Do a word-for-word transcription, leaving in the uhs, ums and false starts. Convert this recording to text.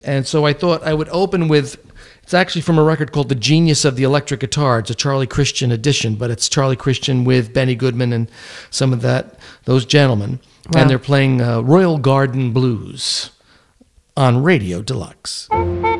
And so I thought I would open with, it's actually from a record called The Genius of the Electric Guitar. It's a Charlie Christian edition, but it's Charlie Christian with Benny Goodman and some of that, those gentlemen. Wow. And they're playing uh, Royal Garden Blues on Radio Deluxe.